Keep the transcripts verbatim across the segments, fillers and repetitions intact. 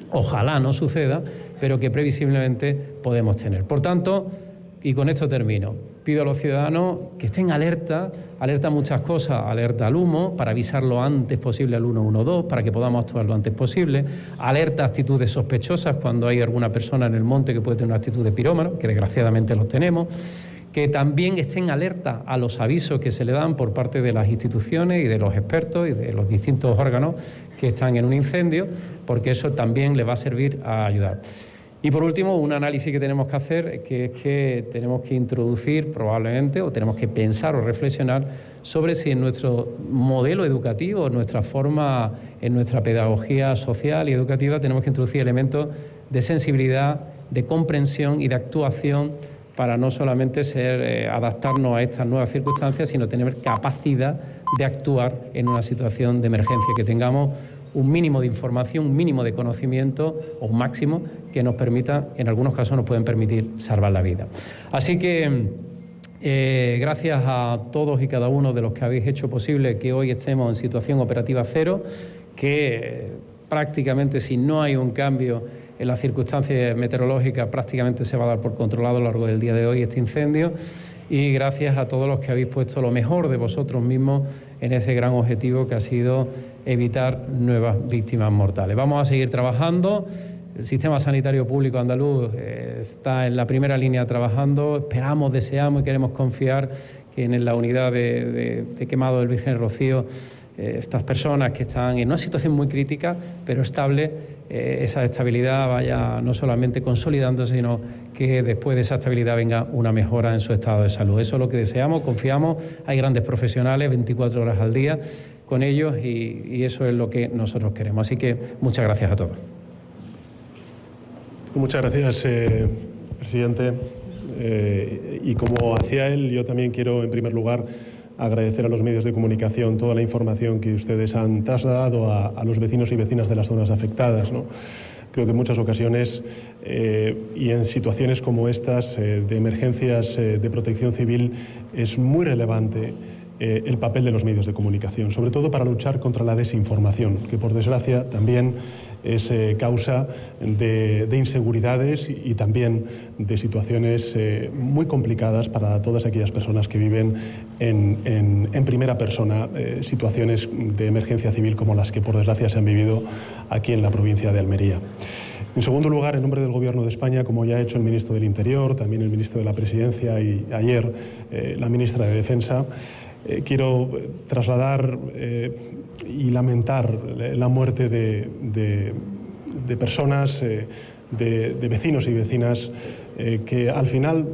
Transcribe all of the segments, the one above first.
ojalá no suceda, pero que previsiblemente podemos tener. Por tanto, y con esto termino, pido a los ciudadanos que estén alerta, alerta a muchas cosas, alerta al humo, para avisar lo antes posible al uno uno dos, para que podamos actuar lo antes posible, alerta a actitudes sospechosas cuando hay alguna persona en el monte que puede tener una actitud de pirómano, que desgraciadamente los tenemos, que también estén alerta a los avisos que se le dan por parte de las instituciones y de los expertos y de los distintos órganos que están en un incendio, porque eso también les va a servir a ayudar. Y por último, un análisis que tenemos que hacer, que es que tenemos que introducir probablemente, o tenemos que pensar o reflexionar sobre si en nuestro modelo educativo, en nuestra forma, en nuestra pedagogía social y educativa, tenemos que introducir elementos de sensibilidad, de comprensión y de actuación para no solamente ser, eh, adaptarnos a estas nuevas circunstancias, sino tener capacidad de actuar en una situación de emergencia, que tengamos un mínimo de información, un mínimo de conocimiento o un máximo que nos permita, en algunos casos nos pueden permitir salvar la vida. Así que eh, gracias a todos y cada uno de los que habéis hecho posible que hoy estemos en situación operativa cero, que eh, prácticamente si no hay un cambio en las circunstancias meteorológicas prácticamente se va a dar por controlado a lo largo del día de hoy este incendio. Y gracias a todos los que habéis puesto lo mejor de vosotros mismos en ese gran objetivo que ha sido evitar nuevas víctimas mortales. Vamos a seguir trabajando. El sistema sanitario público andaluz eh, está en la primera línea trabajando. Esperamos, deseamos y queremos confiar que en la unidad de, de, de quemado del Virgen Rocío, eh, estas personas que están en una situación muy crítica, pero estable, eh, esa estabilidad vaya no solamente consolidándose, sino que después de esa estabilidad venga una mejora en su estado de salud. Eso es lo que deseamos, confiamos. Hay grandes profesionales, veinticuatro horas al día con ellos, y, y eso es lo que nosotros queremos. Así que muchas gracias a todos. Muchas gracias, eh, presidente. Eh, y como hacía él, yo también quiero, en primer lugar, agradecer a los medios de comunicación toda la información que ustedes han trasladado a, a los vecinos y vecinas de las zonas afectadas, ¿no? Creo que en muchas ocasiones eh, y en situaciones como estas eh, de emergencias eh, de protección civil es muy relevante eh, el papel de los medios de comunicación, sobre todo para luchar contra la desinformación, que por desgracia también es eh, causa de, de inseguridades y, y también de situaciones eh, muy complicadas para todas aquellas personas que viven en, en, en primera persona eh, situaciones de emergencia civil como las que por desgracia se han vivido aquí en la provincia de Almería. En segundo lugar, en nombre del Gobierno de España, como ya ha hecho el ministro del Interior, también el ministro de la Presidencia y ayer eh, la ministra de Defensa, eh, quiero trasladar eh, y lamentar la muerte de, de, de personas, eh, de, de vecinos y vecinas eh, que al final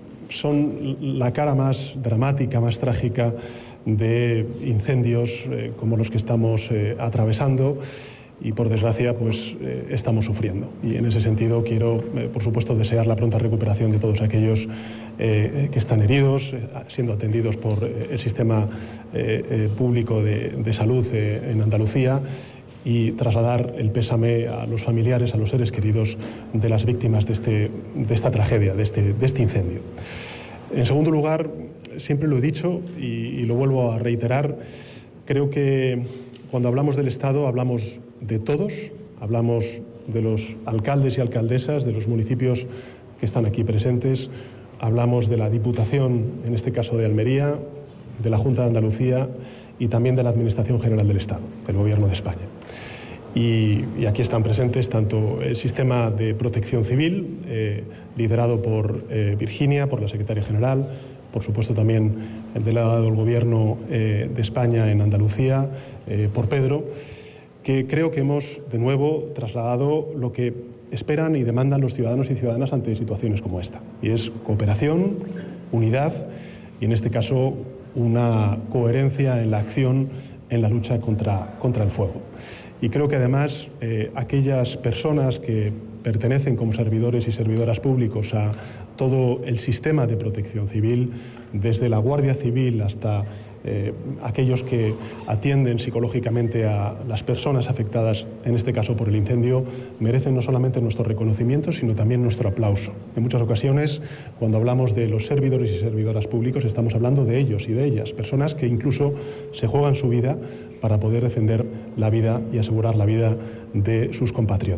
son la cara más dramática, más trágica de incendios eh, como los que estamos eh, atravesando y por desgracia pues eh, estamos sufriendo. Y en ese sentido quiero, eh, por supuesto, desear la pronta recuperación de todos aquellos eh, que están heridos, eh, siendo atendidos por eh, el sistema eh, eh, público de, de salud eh, en Andalucía, y trasladar el pésame a los familiares, a los seres queridos de las víctimas de, este, de esta tragedia, de este, de este incendio. En segundo lugar, siempre lo he dicho y, y lo vuelvo a reiterar, creo que cuando hablamos del Estado hablamos de todos, hablamos de los alcaldes y alcaldesas de los municipios que están aquí presentes, hablamos de la Diputación, en este caso de Almería, de la Junta de Andalucía y también de la Administración General del Estado, del Gobierno de España. Y, y aquí están presentes tanto el sistema de protección civil, eh, liderado por eh, Virginia, por la Secretaria General, por supuesto también el delegado del Gobierno eh, de España en Andalucía, eh, por Pedro, que creo que hemos de nuevo trasladado lo que esperan y demandan los ciudadanos y ciudadanas ante situaciones como esta, y es cooperación, unidad y en este caso una coherencia en la acción en la lucha contra, contra el fuego. Y creo que además eh, aquellas personas que pertenecen como servidores y servidoras públicos a todo el sistema de protección civil, desde la Guardia Civil hasta eh, aquellos que atienden psicológicamente a las personas afectadas, en este caso por el incendio, merecen no solamente nuestro reconocimiento, sino también nuestro aplauso. En muchas ocasiones, cuando hablamos de los servidores y servidoras públicos, estamos hablando de ellos y de ellas, personas que incluso se juegan su vida para poder defender la vida y asegurar la vida de sus compatriotas.